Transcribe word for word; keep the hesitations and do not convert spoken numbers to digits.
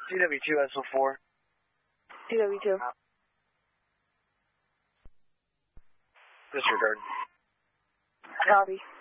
D W two S O four. D W two. Disregard. Copy.